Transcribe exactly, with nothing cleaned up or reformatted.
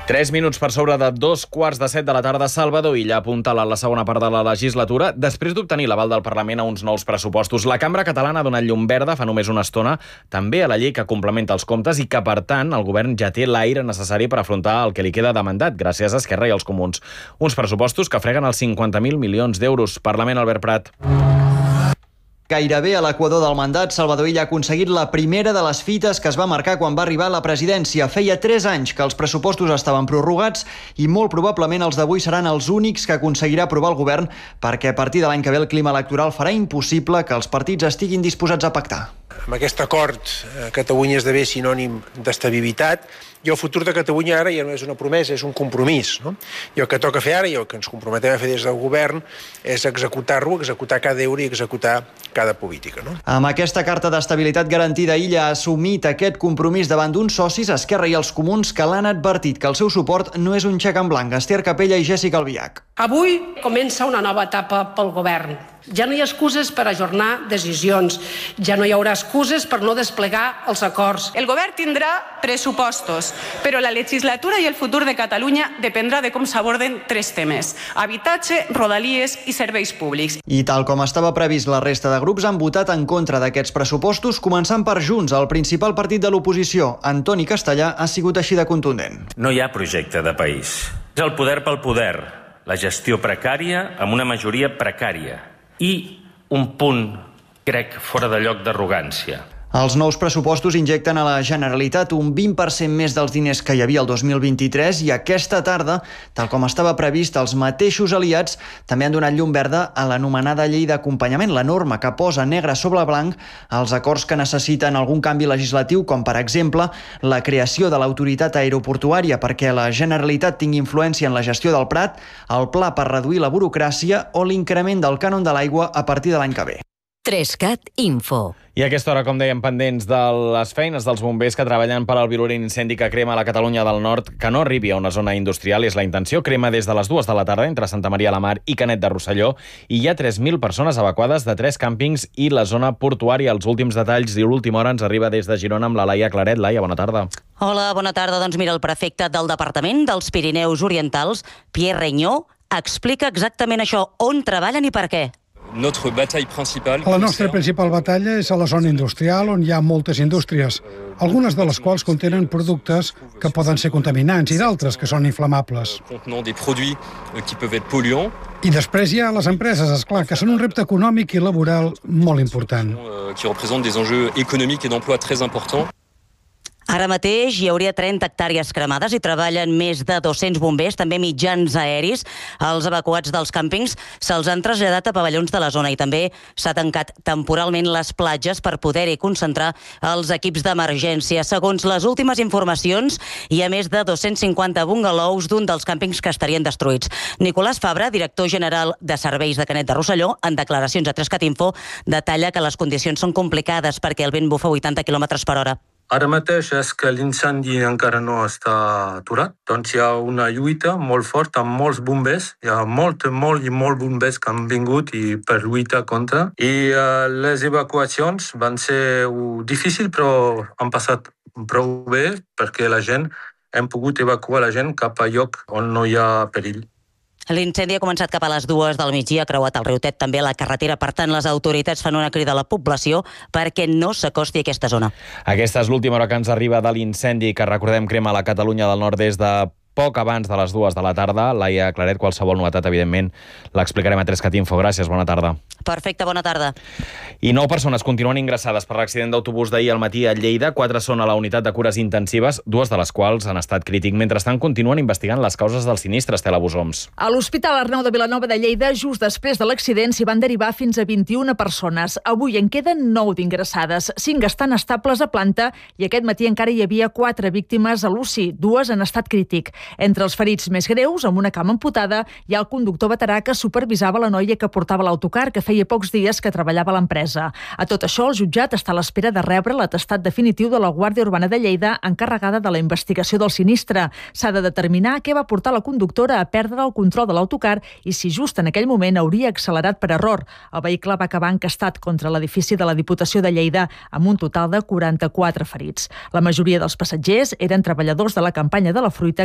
Tres minuts per sobre de dos quarts de set de la tarda, Salvador Illa apuntala la segona part de la legislatura després d'obtenir l'aval del Parlament a uns nous pressupostos. La Cambra Catalana ha donat llum verda fa només una estona també a la llei que complementa els comptes i que, per tant, el govern ja té l'aire necessari per afrontar el que li queda de mandat, gràcies a Esquerra i als Comuns. Uns pressupostos que freguen els cinquanta mil milions d'euros. Parlament, Albert Prat. Gairebé a l'equador del mandat, Salvador Illa ha aconseguit la primera de les fites que es va marcar quan va arribar a la presidència. Feia tres anys que els pressupostos estaven prorrogats i molt probablement els d'avui seran els únics que aconseguirà aprovar el govern, perquè a partir de l'any que ve el clima electoral farà impossible que els partits estiguin disposats a pactar. Amb aquest acord, Catalunya esdevé sinònim d'estabilitat i el futur de Catalunya ara ja no és una promesa, és un compromís. No? I el que toca fer ara i el que ens comprometem a fer des del govern és executar-lo, executar cada euro i executar cada política. No? Amb aquesta carta d'estabilitat garantida, Illa ha assumit aquest compromís davant d'uns socis, Esquerra i els Comuns, que l'han advertit que el seu suport no és un xec en blanc. Esther Capella i Jèssica Albiach. Avui comença una nova etapa pel govern. Ja no hi ha excuses per ajornar decisions, ja no hi haurà excuses per no desplegar els acords. El govern tindrà pressupostos, però la legislatura i el futur de Catalunya dependrà de com s'aborden tres temes: habitatge, rodalies i serveis públics. I tal com estava previst, la resta de grups han votat en contra d'aquests pressupostos, començant per Junts, el principal partit de l'oposició. Antoni Castellà ha sigut així de contundent. No hi ha projecte de país. És el poder pel poder, la gestió precària amb una majoria precària. I un punt, crec, fora de lloc d'arrogància. Els nous pressupostos injecten a la Generalitat un vint per cent més dels diners que hi havia el dos mil vint-i-tres i aquesta tarda, tal com estava previst, els mateixos aliats també han donat llum verda a l'anomenada llei d'acompanyament, la norma que posa negre sobre blanc els acords que necessiten algun canvi legislatiu, com per exemple la creació de l'autoritat aeroportuària perquè la Generalitat tingui influència en la gestió del Prat, el pla per reduir la burocràcia o l'increment del cànon de l'aigua a partir de l'any que ve. Trescat Info. I a aquesta hora, com dèiem, pendents de les feines dels bombers que treballen per al virulent incendi que crema a la Catalunya del Nord, que no arribi a una zona industrial, és la intenció. Crema des de les dues de la tarda entre Santa Maria la Mar i Canet de Rosselló i hi ha tres mil persones evacuades de tres càmpings i la zona portuària. Els últims detalls i l'última hora ens arriba des de Girona amb la Laia Claret. Laia, bona tarda. Hola, bona tarda. Doncs mira, el prefecte del Departament dels Pirineus Orientals, Pierre Regnault, explica exactament això, on treballen i per què. La nostra principal batalla és a la zona industrial, on hi ha moltes indústries, algunes de les quals contenen productes que poden ser contaminants i d'altres que són inflamables. I després hi ha les empreses, esclar, que són un repte econòmic i laboral molt important. Ara mateix hi hauria trenta hectàrees cremades i treballen més de dos-cents bombers, també mitjans aeris. Els evacuats dels càmpings se'ls han traslladat a pavellons de la zona i també s'ha tancat temporalment les platges per poder-hi concentrar els equips d'emergència. Segons les últimes informacions, hi ha més de dos-cents cinquanta bungalous d'un dels càmpings que estarien destruïts. Nicolás Fabra, director general de serveis de Canet de Rosselló, en declaracions a Trescat Info, detalla que les condicions són complicades perquè el vent bufa vuitanta quilòmetres per hora. Ara mateix és que l'incendi encara no està aturat, doncs hi ha una lluita molt forta amb molts bombers, hi ha molt, molt i molt bombers que han vingut i per lluitar contra, i uh, les evacuacions van ser uh, difícils però han passat prou bé perquè la gent, hem pogut evacuar la gent cap a lloc on no hi ha perill. L'incendi ha començat cap a les dues del migdia, ha creuat el riu Tet també a la carretera. Per tant, les autoritats fan una crida a la població perquè no s'acosti a aquesta zona. Aquesta és l'última hora que ens arriba de l'incendi que, recordem, crema a la Catalunya del Nord des de poc abans de les dues de la tarda. Laia Claret, qualsevol novetat, evidentment, l'explicarem a Trescat Info. Gràcies, bona tarda. Perfecte, bona tarda. I nou persones continuen ingressades per l'accident d'autobús d'ahir al matí a Lleida. Quatre són a la unitat de cures intensives, dues de les quals han estat crític. Mentrestant, continuen investigant les causes del sinistre, Estela Busoms. A l'Hospital Arnau de Vilanova de Lleida, just després de l'accident, s'hi van derivar fins a vint-i-una persones. Avui en queden nou d'ingressades, cinc estan estables a planta i aquest matí encara hi havia quatre víctimes a l'U C I, dues en estat crític. Entre els ferits més greus, amb una cama amputada, hi ha el conductor veterà que supervisava la noia que portava l'autocar, que feia pocs dies que treballava a l'empresa. A tot això, el jutjat està a l'espera de rebre l'atestat definitiu de la Guàrdia Urbana de Lleida encarregada de la investigació del sinistre. S'ha de determinar què va portar la conductora a perdre el control de l'autocar i si just en aquell moment hauria accelerat per error. El vehicle va acabar encastat contra l'edifici de la Diputació de Lleida amb un total de quaranta-quatre ferits. La majoria dels passatgers eren treballadors de la campanya de la fruita